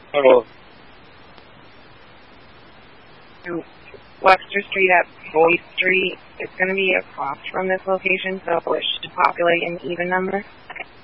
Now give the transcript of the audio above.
Oh, to Webster Street at Boyd Street. It's going to be across from this location, so it should populate an even number.